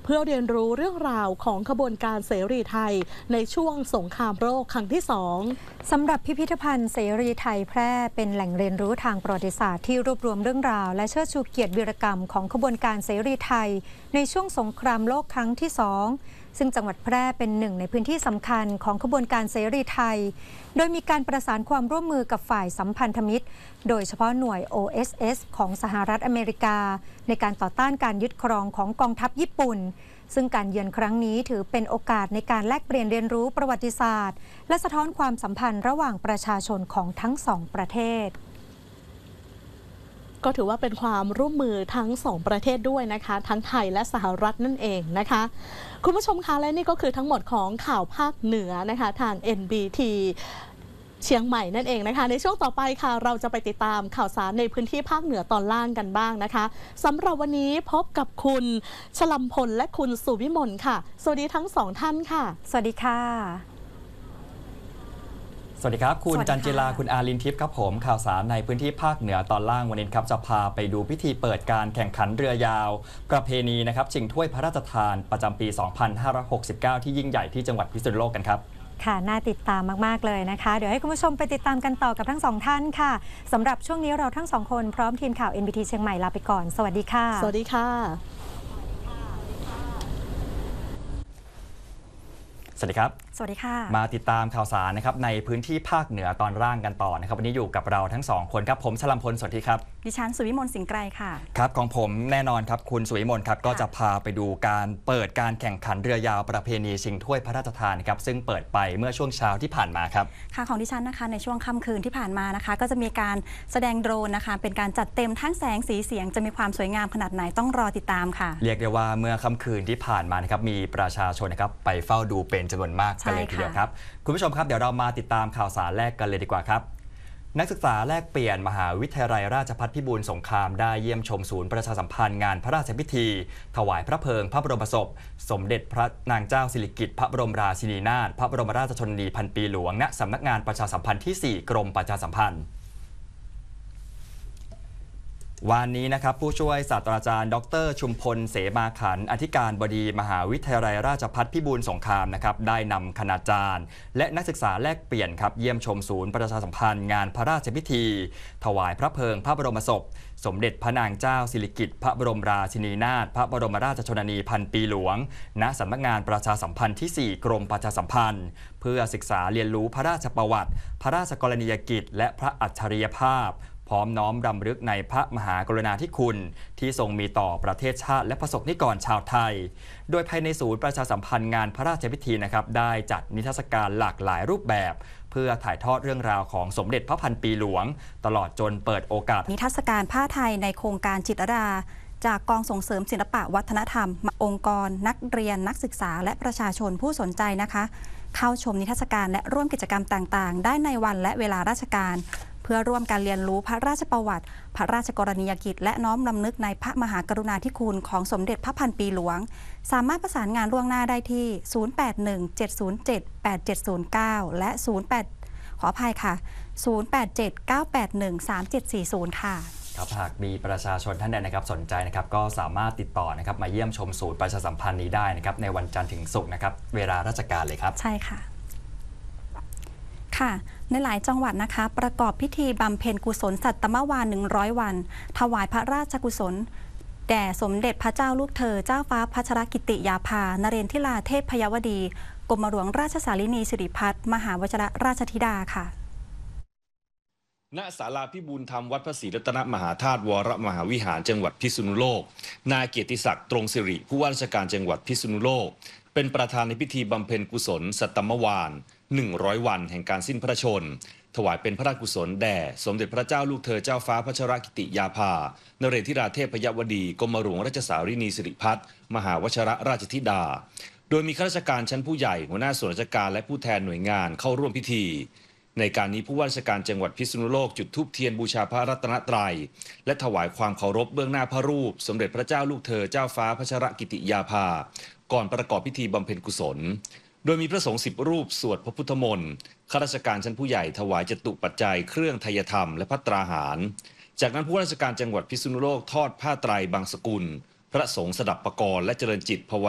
เพื่อเรียนรู้เรื่องราวของขบวนการเสรีไทยในช่วงสงครามโลกครั้งที่2 สำหรับพิพิธภัณฑ์เสรีไทยแพร่เป็นแหล่งเรียนรู้ทางประวัติศาสตร์ที่รวบรวมเรื่องราวและเชิดชูเกียรติวีรกรรมของขบวนการเสรีไทยในช่วงสงครามโลกครั้งที่2ซึ่งจังหวัดแพร่เป็นหนึ่งในพื้นที่สำคัญของขบวนการเสรีไทยโดยมีการประสานความร่วมมือกับฝ่ายสัมพันธมิตรโดยเฉพาะหน่วย OSS ของสหรัฐอเมริกาในการต่อต้านการยึดครองของกองทัพญี่ปุ่นซึ่งการเยือนครั้งนี้ถือเป็นโอกาสในการแลกเปลี่ยนเรียนรู้ประวัติศาสตร์และสะท้อนความสัมพันธ์ระหว่างประชาชนของทั้งสองประเทศก็ถือว่าเป็นความร่วมมือทั้ง2ประเทศด้วยนะคะทั้งไทยและสหรัฐนั่นเองนะคะคุณผู้ชมคะและนี่ก็คือทั้งหมดของข่าวภาคเหนือนะคะทาง NBT เชียงใหม่นั่นเองนะคะในช่วงต่อไปค่ะเราจะไปติดตามข่าวสารในพื้นที่ภาคเหนือตอนล่างกันบ้างนะคะสำหรับวันนี้พบกับคุณชลัมพลและคุณสุวิมลค่ะสวัสดีทั้งสองท่านค่ะสวัสดีค่ะสวัสดีครับคุณจันจิลาคุณอารินทิพย์ครับผมข่าวสารในพื้นที่ภาคเหนือตอนล่างวันนี้ครับจะพาไปดูพิธีเปิดการแข่งขันเรือยาวประเพณีนะครับชิงถ้วยพระราชทานประจำปี 2569 ที่ยิ่งใหญ่ที่จังหวัดพิษณุโลกกันครับค่ะน่าติดตามมากๆเลยนะคะเดี๋ยวให้คุณผู้ชมไปติดตามกันต่อกับทั้งสองท่านค่ะสำหรับช่วงนี้เราทั้งสองคนพร้อมทีมข่าว NBT เชียงใหม่ลาไปก่อนสวัสดีค่ะสวัสดีค่ะสวัสดีครับสวัสดีค่ะมาติดตามข่าวสารนะครับในพื้นที่ภาคเหนือตอนล่างกันต่อนะครับวันนี้อยู่กับเราทั้งสองคนครับผมชลัมพลสวัสดีครับดิฉันสุวิมลสิงห์ไกรค่ะครับของผมแน่นอนครับคุณสุวิมลครับก็จะพาไปดูการเปิดการแข่งขันเรือยาวประเพณีชิงถ้วยพระราชทานครับซึ่งเปิดไปเมื่อช่วงเช้าที่ผ่านมาครับค่ะของดิฉันนะคะในช่วงค่ำคืนที่ผ่านมานะคะก็จะมีการแสดงโดรนนะคะเป็นการจัดเต็มทั้งแสงสีเสียงจะมีความสวยงามขนาดไหนต้องรอติดตามค่ะเรียกได้ว่าเมื่อค่ำคืนที่ผ่านมานะครับมีประชาชนนะครับไปเฝ้าดูเป็นจำนวนมากกันเลยทีเดียวครับคุณผู้ชมครับเดี๋ยวเรามาติดตามข่าวสารแรกกันเลยดีกว่าครับนักศึกษาแลกเปลี่ยนมหาวิทยาลัยราชภัฏพิบูลสงครามได้เยี่ยมชมศูนย์ประชาสัมพันธ์งานพระราชพิธีถวายพระเพลิงพระบรมศพสมเด็จพระนางเจ้าสิริกิติ์พระบรมราชินีนาถพระบรมราชชนนีพันปีหลวงณสำนักงานประชาสัมพันธ์ที่ 4 กรมประชาสัมพันธ์วันนี้นะครับผู้ช่วยศาสตราจารย์ดร.ชุมพลเสมาขันธ์อธิการบดีมหาวิทยาลัยราชภัฏพิบูลสงครามนะครับได้นำคณาจารย์และนักศึกษาแลกเปลี่ยนครับเยี่ยมชมศูนย์ประชาสัมพันธ์งานพระราชพิธีถวายพระเพลิงพระบรมศพสมเด็จพระนางเจ้าสิริกิติ์พระบรมราชินีนาถพระบรมราชชนนีพันปีหลวงณสำนักงานประชาสัมพันธ์ที่ 4 กรมประชาสัมพันธ์เพื่อศึกษาเรียนรู้พระราชประวัติพระราชกรณียกิจและพระอัจฉริยภาพพร้อมน้อมรำลึกในพระมหากรุณาธิคุณที่ทรงมีต่อประเทศชาติและประสบนิกรชาวไทยโดยภายในศูนย์ประชาสัมพันธ์งานพระราชพิธีนะครับได้จัดนิทรรศการหลากหลายรูปแบบเพื่อถ่ายทอดเรื่องราวของสมเด็จพระพันปีหลวงตลอดจนเปิดโอกาสนิทรรศการผ้าไทยในโครงการจิตรดาจากกองส่งเสริมศิลปะวัฒนธรรมองค์กรนักเรียนนักศึกษาและประชาชนผู้สนใจนะคะเข้าชมนิทรรศการและร่วมกิจกรรมต่างๆได้ในวันและเวลาราชการเพื่อร่วมการเรียนรู้พระราชประวัติพระราชกรณียกิจและน้อมรำลึกในพระมหากรุณาธิคุณของสมเด็จพระพันปีหลวงสามารถประสานงานล่วงหน้าได้ที่ 0817078709 และ ขออภัยค่ะ 0879813740 ค่ะครับหากมีประชาชนท่านใดนะครับสนใจนะครับก็สามารถติดต่อนะครับมาเยี่ยมชมศูนย์ประชาสัมพันธ์นี้ได้นะครับในวันจันทร์ถึงศุกร์นะครับเวลาราชการเลยครับใช่ค่ะค่ะในหลายจังหวัดนะคะประกอบพิธีบำเพ็ญกุศลสัตตมวาล100 วันถวายพระราชกุศลแด่สมเด็จพระเจ้าลูกเธอเจ้าฟ้าพัชรกิติยาภานเรนทิราเทพพยวดีกรมหลวงราชสารินีสิริพัฒน์มหาวชิรราชธิดาค่ะณศาลาพิบูลธรรมวัดพระศรีรัตนมหาธาตุวรมหาวิหารจังหวัดพิษณุโลกนายเกียรติศักดิ์ตรงสิริผู้ว่าราชการจังหวัดพิษณุโลกเป็นประธานในพิธีบำเพ็ญกุศลสัตตมวาล100 วันแห่งการสิ้นพระชนม์ถวายเป็นพระราชกุศลแด่สมเด็จพระเจ้าลูกเธอเจ้าฟ้าพัชรกิติยาภานเรนทิราเทพยวดีกรมหลวงราชสารินีสิริพัฒน์มหาวชิรราชธิดาโดยมีข้าราชการชั้นผู้ใหญ่หัวหน้าส่วนราชการและผู้แทนหน่วยงานเข้าร่วมพิธีในการนี้ผู้ว่าราชการจังหวัดพิษณุโลกจุดธูปเทียนบูชาพระรัตนตรัยและถวายความเคารพเบื้องหน้าพระรูปสมเด็จพระเจ้าลูกเธอเจ้าฟ้าพัชรกิติยาภาก่อนประกอบพิธีบำเพ็ญกุศลโดยมีพระสงฆ์10 รูปสวดพระพุทธมนต์ข้าราชการชั้นผู้ใหญ่ถวายจตุปัจจัยเครื่องไทยธรรมและภัตตราหารจากนั้นผู้ว่าราชการจังหวัดพิษณุโลกทอดผ้าไตรบางสกุลพระสงฆ์สดับปกรณ์และเจริญจิตภาว